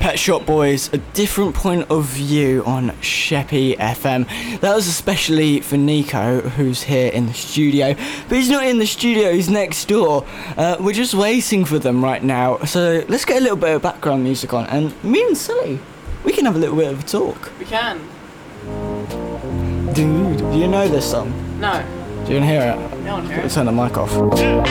Pet Shop Boys, a different point of view on Sheppy FM. That was especially for Nico, who's here in the studio. But he's not in the studio, he's next door. We're just waiting for them right now. So let's get a little bit of background music on. And me and Sully, we can have a little bit of a talk. We can. Dude, do you know this song? No. Do you want to hear it? I want to hear it. Turn the mic off. Yeah,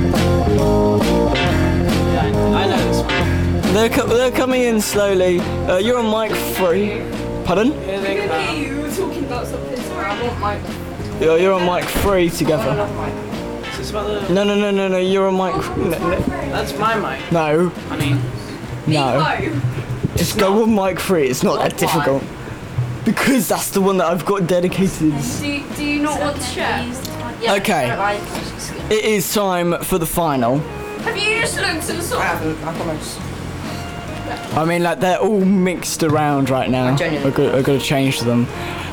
I know this one. They're coming in slowly. You're on mic 3. Pardon? Here they come. You were talking about something. Sorry, I want mic. You're on mic 3 together. Is this about the... No, you're on mic... That's my mic. No, I mean, no. Just go on mic 3, it's not that difficult. Because that's the one that I've got dedicated. Do you not want to share? Okay, it is time for the final. Have you just looked at the song? I promise. I mean, like, they're all mixed around right now. I've got to change them.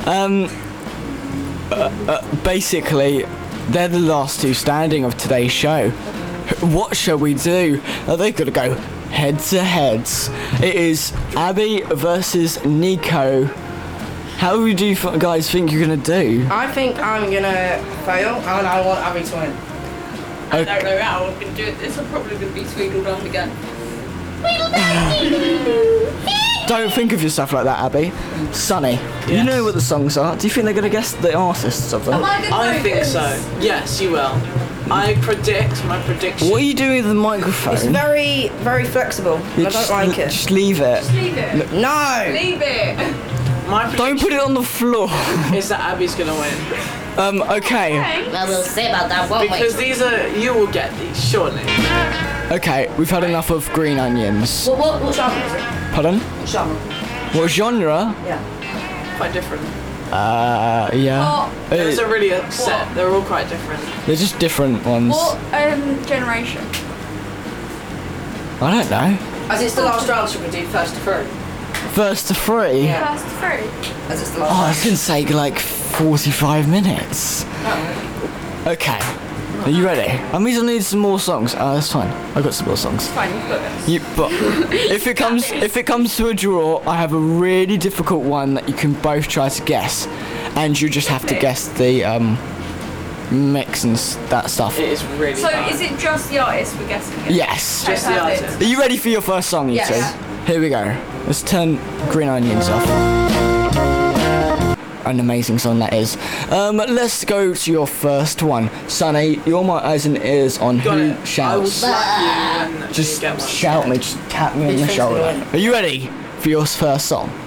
Basically, they're the last two standing of today's show. What shall we do? They've got to go head to heads. It is Abby versus Nico. How do you guys think you're going to do? I think I'm gonna fail, and I want Abby to win. I don't know how I'm going to do it. This will probably going to be Tweedledum again. Don't think of yourself like that, Abby. Sonny, you know what the songs are. Do you think they're going to guess the artists of them? Am I going to I think so. Yes, you will. I predict my prediction. What are you doing with the microphone? It's very, very flexible. I don't like it. Just leave it. Just leave it. No! Leave it. My Don't put it on the floor. is that Abby's gonna win. Okay. Well, we'll see about that, won't Because these are... You will get these, surely. Okay, we've had enough of green onions. What genre is it? Pardon? What genre? What genre? Yeah. Quite different. Yeah. Those are really upset. They're all quite different. They're just different ones. What generation? I don't know. As it's the last round, should we do first to through? First to 3? Yeah. First through. As it's the Oh, last it's going to take like 45 minutes. Okay. Are you ready? I mean, I need some more songs. That's fine. I've got some more songs. Fine, you've got this. But if it comes to a draw, I have a really difficult one that you can both try to guess, and you just have to guess the mix and that stuff. It is really So hard. is it just the artist we're guessing it? Yes. Just the Perfect. artist. Are you ready for your first song, you Yes. two? Here we go. Let's turn Green Onions off. An amazing song that is. Let's go to your first one. Sonny, you're my eyes and ears on Got who it. I will shouts. slap you when Just you get one. shout me, just tap me on the thinks shoulder. we're gonna Are you ready for your first song?